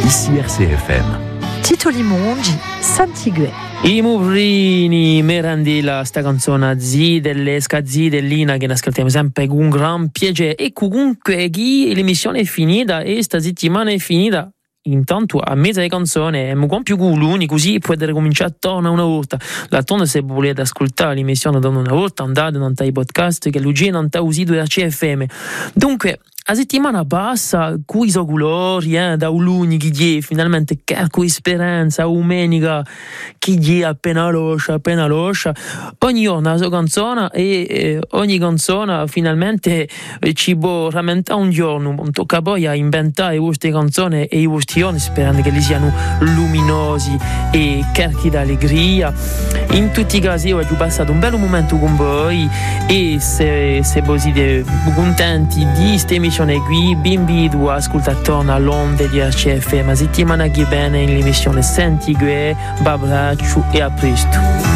ici RCFM. Titoli Mongi, Santigue. I Muvrini, Merandilla, sta canzone delle Scazzidellina che ne ascoltiamo sempre con gran piacere. E comunque chi l'emissione è finita e sta settimana è finita. Intanto a mezza di canzone mi con più culuni, così potete cominciare a tornare una volta. La torna, se volete ascoltare l'emissione da una volta, andate nei podcast che l'UG non ha usato da CFM. Dunque la settimana passa con i suoi colori, da uluni che gli finalmente con speranza, umenica che gli appena loscia. Ogni giorno la sua canzone e ogni canzone finalmente ci può rammentare un giorno. Tocca poi a inventare queste canzoni e i vostri giorni sperando che li siano luminosi e carichi d'allegria. In tutti i casi io ho passato un bel momento con voi e se voi siete contenti di questa emissione qui, vi invito a ascoltare torno all'onde di RCFM. Ma settimana che viene in l'emissione Santigue, abbraccio e a presto.